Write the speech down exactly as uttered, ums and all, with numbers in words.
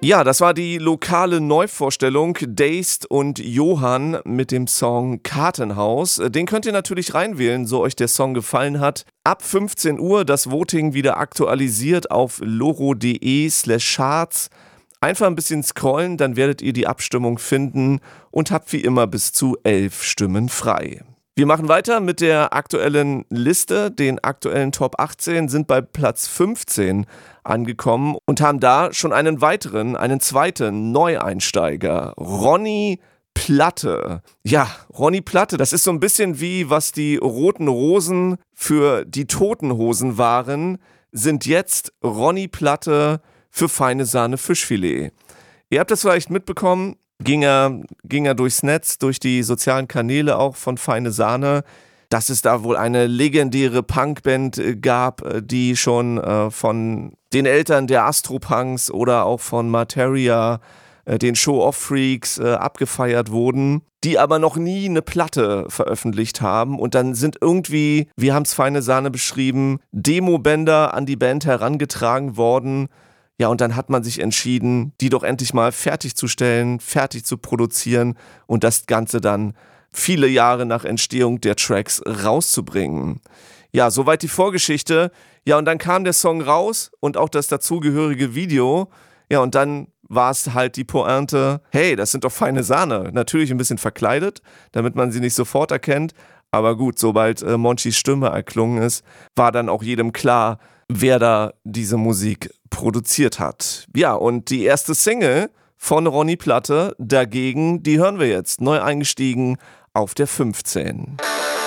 Ja, das war die lokale Neuvorstellung Dazed und Johann mit dem Song Kartenhaus. Den könnt ihr natürlich reinwählen, so euch der Song gefallen hat. Ab fünfzehn Uhr das Voting wieder aktualisiert auf loro.de slash charts. Einfach ein bisschen scrollen, dann werdet ihr die Abstimmung finden und habt wie immer bis zu elf Stimmen frei. Wir machen weiter mit der aktuellen Liste. Den aktuellen Top achtzehn sind bei Platz fünfzehn angekommen und haben da schon einen weiteren, einen zweiten Neueinsteiger. Ronny Platte. Ja, Ronny Platte, das ist so ein bisschen wie, was die Roten Rosen für die Toten Hosen waren, sind jetzt Ronny Platte für feine Sahne Fischfilet. Ihr habt das vielleicht mitbekommen, ging er, ging er durchs Netz, durch die sozialen Kanäle auch von Feine Sahne, dass es da wohl eine legendäre Punkband gab, die schon äh, von den Eltern der Astropunks oder auch von Materia, äh, den Show-Off-Freaks, äh, abgefeiert wurden, die aber noch nie eine Platte veröffentlicht haben. Und dann sind irgendwie, wir haben es Feine Sahne beschrieben, Demobänder an die Band herangetragen worden. Ja, und dann hat man sich entschieden, die doch endlich mal fertigzustellen, fertig zu produzieren und das Ganze dann viele Jahre nach Entstehung der Tracks rauszubringen. Ja, soweit die Vorgeschichte. Ja, und dann kam der Song raus und auch das dazugehörige Video. Ja, und dann war es halt die Pointe, hey, das sind doch Feine Sahne. Natürlich ein bisschen verkleidet, damit man sie nicht sofort erkennt. Aber gut, sobald äh, Monchis Stimme erklungen ist, war dann auch jedem klar, wer da diese Musik produziert hat. Ja, und die erste Single von Ronny Platte dagegen, die hören wir jetzt, neu eingestiegen auf der fünfzehn.